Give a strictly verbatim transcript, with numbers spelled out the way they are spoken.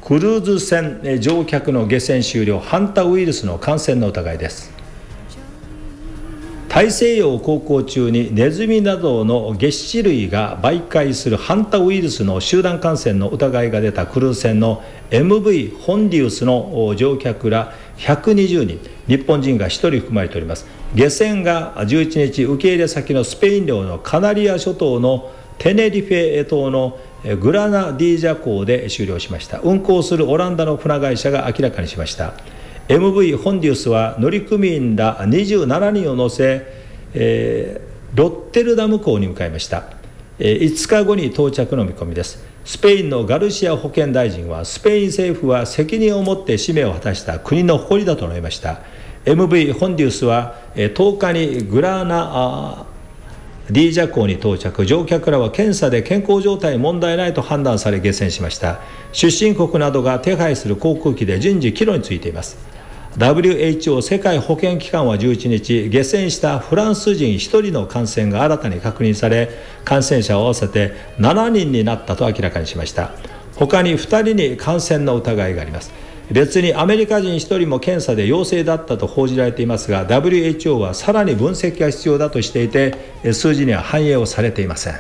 クルーズ船乗客の下船終了、ハンタウイルスの感染の疑いです。大西洋を航行中にネズミなどの齧歯類が媒介するハンタウイルスの集団感染の疑いが出たクルーズ船の エムブイ ホンディウスの乗客らひゃくにじゅうにん、日本人がひとり含まれております。下船がじゅういちにち、受け入れ先のスペイン領のカナリア諸島のテネリフェ島のグラナディージャ港で終了しました。運航するオランダの船会社が明らかにしました。エムブイ ホンディウスは乗組員らにじゅうななにんを乗せ、えー、ロッテルダム港に向かいました。えー、いつかごに到着の見込みです。スペインのガルシア保健大臣は、スペイン政府は責任を持って使命を果たした国の誇りだと述べました。 エムブイ ホンディウスは、えー、とおかにグラナディージャ港に到着。乗客らは検査で健康状態に問題ないと判断され下船しました。出身国などが手配する航空機で順次帰路についています。 ダブリューエイチオー 世界保健機関はじゅういちにち、下船したフランス人ひとりの感染が新たに確認され、感染者を合わせてしちにんになったと明らかにしました。他にふたりに感染の疑いがあります。別にアメリカ人ひとりも検査で陽性だったと報じられていますが、 ダブリューエイチオー はさらに分析が必要だとしていて、数字には反映をされていません。